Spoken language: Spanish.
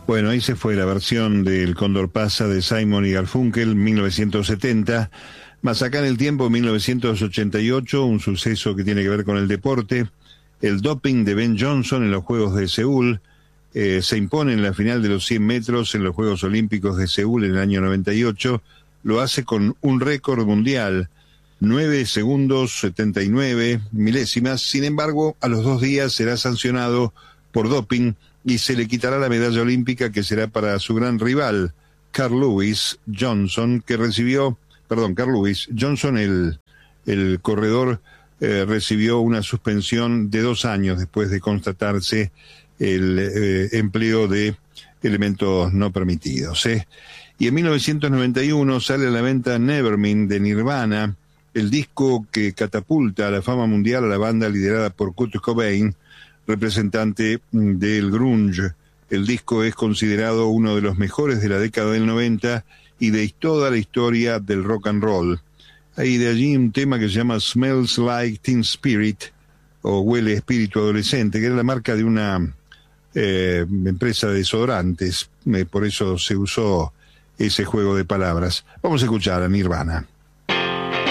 Bueno, ahí se fue la versión del Cóndor Pasa de Simon y Garfunkel, 1970. Más acá en el tiempo, 1988, un suceso que tiene que ver con el deporte. El doping de Ben Johnson en los Juegos de Seúl se impone en la final de los 100 metros en los Juegos Olímpicos de Seúl en el año 98. Lo hace con un récord mundial, 9 segundos 79 milésimas. Sin embargo, a los 2 días será sancionado por doping y se le quitará la medalla olímpica, que será para su gran rival, Carl Lewis Johnson, el corredor, recibió una suspensión de 2 años después de constatarse el empleo de elementos no permitidos. Y en 1991 sale a la venta Nevermind de Nirvana, el disco que catapulta a la fama mundial a la banda liderada por Kurt Cobain, representante del grunge. El disco es considerado uno de los mejores de la década del 90 y de toda la historia del rock and roll. Hay de allí un tema que se llama Smells Like Teen Spirit, o Huele Espíritu Adolescente, que era la marca de una empresa de desodorantes. Por eso se usó ese juego de palabras. Vamos a escuchar a Nirvana.